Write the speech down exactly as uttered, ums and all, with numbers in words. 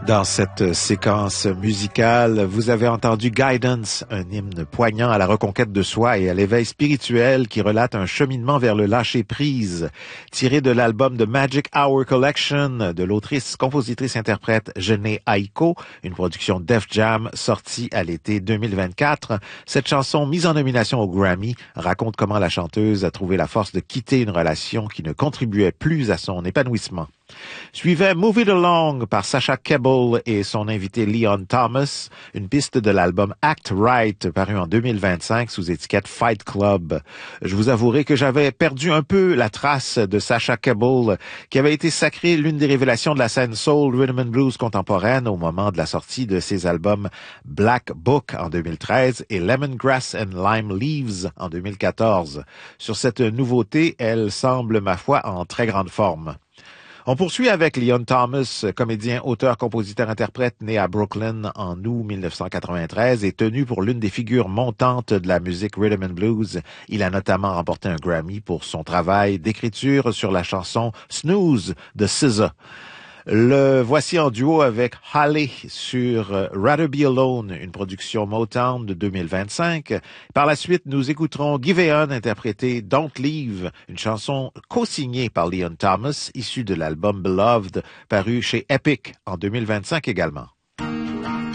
Dans cette séquence musicale, vous avez entendu Guidance, un hymne poignant à la reconquête de soi et à l'éveil spirituel qui relate un cheminement vers le lâcher-prise, tiré de l'album The Magic Hour Collection de l'autrice, compositrice, interprète Jhené Aiko, une production Def Jam sortie à l'été deux mille vingt-quatre. Cette chanson, mise en nomination au Grammy, raconte comment la chanteuse a trouvé la force de quitter une relation qui ne contribuait plus à son épanouissement. Suivait Move It Along par Sasha Kebbell et son invité Leon Thomas, une piste de l'album Act Right paru en deux mille vingt-cinq sous étiquette Fight Club. Je vous avouerai que j'avais perdu un peu la trace de Sasha Kebbell, qui avait été sacrée l'une des révélations de la scène soul, rhythm and blues contemporaine au moment de la sortie de ses albums Black Book en deux mille treize et Lemongrass and Lime Leaves en deux mille quatorze. Sur cette nouveauté, elle semble, ma foi, en très grande forme. On poursuit avec Leon Thomas, comédien, auteur, compositeur, interprète, né à Brooklyn en août mille neuf cent quatre-vingt-treize et tenu pour l'une des figures montantes de la musique rhythm and blues. Il a notamment remporté un Grammy pour son travail d'écriture sur la chanson Snooze de S Z A. Le voici en duo avec Halle sur Rather Be Alone, une production Motown de deux mille vingt-cinq. Par la suite, nous écouterons Giveon interpréter Don't Leave, une chanson co-signée par Leon Thomas, issue de l'album Beloved, paru chez Epic en deux mille vingt-cinq également.